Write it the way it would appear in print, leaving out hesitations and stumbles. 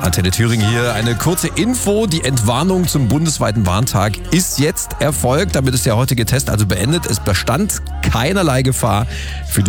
Ja, Tele Thüringen hier. Eine kurze Info. Die Entwarnung zum bundesweiten Warntag ist jetzt erfolgt. Damit ist der heutige Test also beendet. Es bestand keinerlei Gefahr für die